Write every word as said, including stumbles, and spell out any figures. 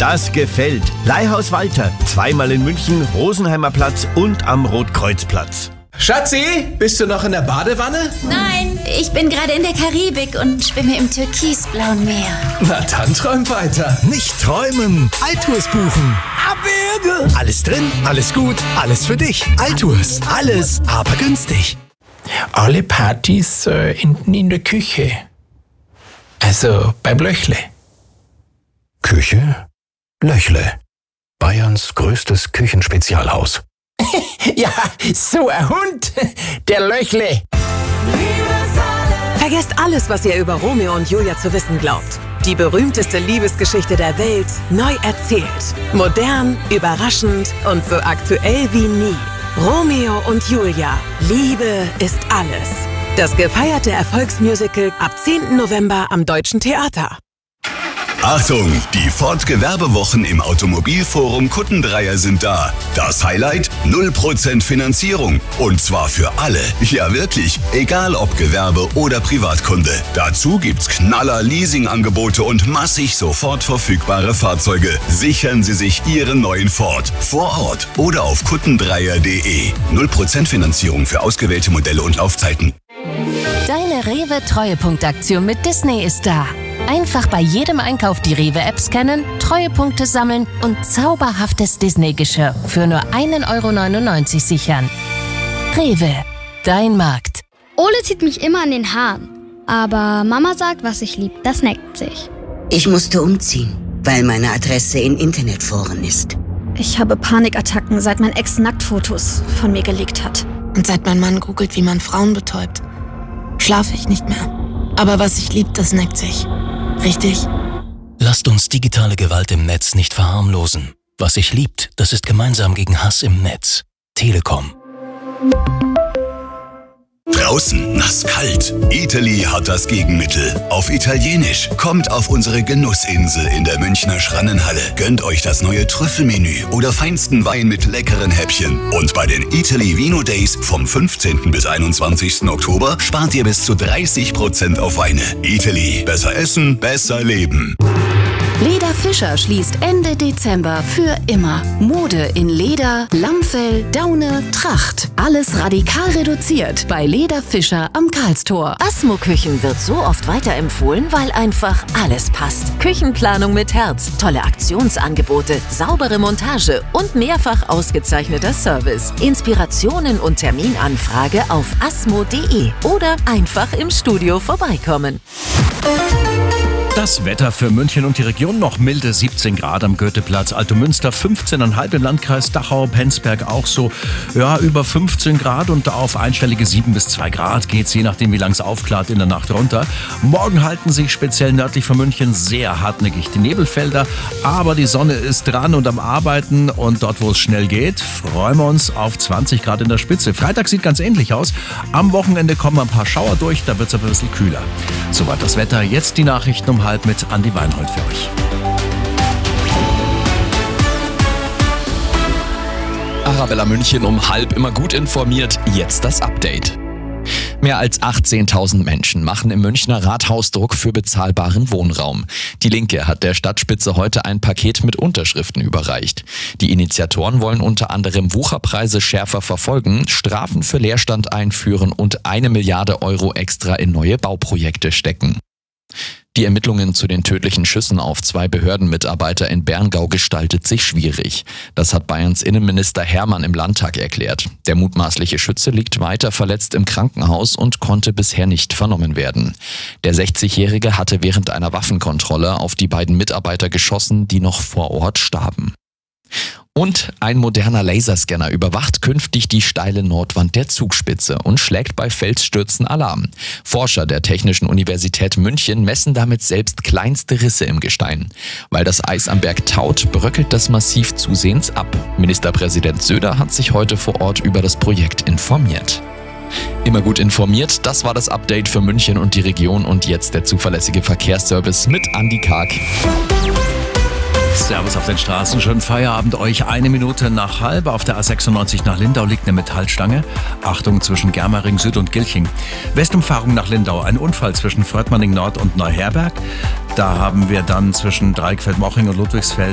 das gefällt. Leihhaus Walter, zweimal in München, Rosenheimer Platz und am Rotkreuzplatz. Schatzi, bist du noch in der Badewanne? Nein, ich bin gerade in der Karibik und schwimme im türkisblauen Meer. Na dann träum weiter. Nicht träumen, Altours buchen. Abwürge. Alles drin, alles gut, alles für dich. Altours, alles, aber günstig. Alle Partys äh, hinten in der Küche. Also beim Löchle. Küche? Löchle. Bayerns größtes Küchenspezialhaus. Ja, so ein Hund, der Löchle. Vergesst alles, was ihr über Romeo und Julia zu wissen glaubt. Die berühmteste Liebesgeschichte der Welt, neu erzählt. Modern, überraschend und so aktuell wie nie. Romeo und Julia, Liebe ist alles. Das gefeierte Erfolgsmusical ab zehnten November am Deutschen Theater. Achtung, die Ford-Gewerbewochen im Automobilforum Kuttendreier sind da. Das Highlight? null Prozent Finanzierung. Und zwar für alle. Ja wirklich, egal ob Gewerbe oder Privatkunde. Dazu gibt's Knaller Leasingangebote und massig sofort verfügbare Fahrzeuge. Sichern Sie sich Ihren neuen Ford. Vor Ort oder auf kuttendreier punkt de. null Prozent Finanzierung für ausgewählte Modelle und Laufzeiten. Deine Rewe-Treuepunktaktion mit Disney ist da. Einfach bei jedem Einkauf die Rewe-App scannen, Treuepunkte sammeln und zauberhaftes Disney-Geschirr für nur ein Euro neunundneunzig sichern. Rewe, dein Markt. Ole zieht mich immer an den Haaren. Aber Mama sagt, was ich lieb, das neckt sich. Ich musste umziehen, weil meine Adresse in Internetforen ist. Ich habe Panikattacken, seit mein Ex Nacktfotos von mir gelegt hat. Und seit mein Mann googelt, wie man Frauen betäubt, schlafe ich nicht mehr. Aber was ich lieb, das neckt sich. Richtig? Lasst uns digitale Gewalt im Netz nicht verharmlosen. Was sich liebt, das ist gemeinsam gegen Hass im Netz. Telekom. Draußen nasskalt. Eataly hat das Gegenmittel. Auf Italienisch. Kommt auf unsere Genussinsel in der Münchner Schrannenhalle. Gönnt euch das neue Trüffelmenü oder feinsten Wein mit leckeren Häppchen. Und bei den Eataly Vino Days vom fünfzehnten bis einundzwanzigsten Oktober spart ihr bis zu dreißig Prozent auf Weine. Eataly. Besser essen, besser leben. Leder Fischer schließt Ende Dezember für immer. Mode in Leder, Lammfell, Daune, Tracht. Alles radikal reduziert bei Leder Fischer am Karlstor. Asmo Küchen wird so oft weiterempfohlen, weil einfach alles passt. Küchenplanung mit Herz, tolle Aktionsangebote, saubere Montage und mehrfach ausgezeichneter Service. Inspirationen und Terminanfrage auf asmo punkt de oder einfach im Studio vorbeikommen. Das Wetter für München und die Region: noch milde siebzehn Grad am Goetheplatz, Altomünster fünfzehn Komma fünf im Landkreis Dachau, Penzberg auch so, ja, über fünfzehn Grad und auf einstellige sieben bis zwei Grad geht's, je nachdem wie lang es aufklart, in der Nacht runter. Morgen halten sich speziell nördlich von München sehr hartnäckig die Nebelfelder, aber die Sonne ist dran und am Arbeiten und dort, wo es schnell geht, freuen wir uns auf zwanzig Grad in der Spitze. Freitag sieht ganz ähnlich aus. Am Wochenende kommen ein paar Schauer durch, da wird's aber ein bisschen kühler. Soweit das Wetter, jetzt die Nachrichten um halb mit Andi Weinhold für euch. Arabella München um halb, immer gut informiert. Jetzt das Update. Mehr als achtzehntausend Menschen machen im Münchner Rathaus Druck für bezahlbaren Wohnraum. Die Linke hat der Stadtspitze heute ein Paket mit Unterschriften überreicht. Die Initiatoren wollen unter anderem Wucherpreise schärfer verfolgen, Strafen für Leerstand einführen und eine Milliarde Euro extra in neue Bauprojekte stecken. Die Ermittlungen zu den tödlichen Schüssen auf zwei Behördenmitarbeiter in Berngau gestaltet sich schwierig. Das hat Bayerns Innenminister Hermann im Landtag erklärt. Der mutmaßliche Schütze liegt weiter verletzt im Krankenhaus und konnte bisher nicht vernommen werden. Der sechzigjährige hatte während einer Waffenkontrolle auf die beiden Mitarbeiter geschossen, die noch vor Ort starben. Und ein moderner Laserscanner überwacht künftig die steile Nordwand der Zugspitze und schlägt bei Felsstürzen Alarm. Forscher der Technischen Universität München messen damit selbst kleinste Risse im Gestein. Weil das Eis am Berg taut, bröckelt das Massiv zusehends ab. Ministerpräsident Söder hat sich heute vor Ort über das Projekt informiert. Immer gut informiert, das war das Update für München und die Region und jetzt der zuverlässige Verkehrsservice mit Andi Karg. Servus auf den Straßen, schönen Feierabend euch. Eine Minute nach halb auf der A sechsundneunzig nach Lindau liegt eine Metallstange. Achtung, zwischen Germering Süd und Gilching. Westumfahrung nach Lindau, ein Unfall zwischen Fröttmanning Nord und Neuherberg. Da haben wir dann zwischen Dreieckfeld-Moching und Ludwigsfeld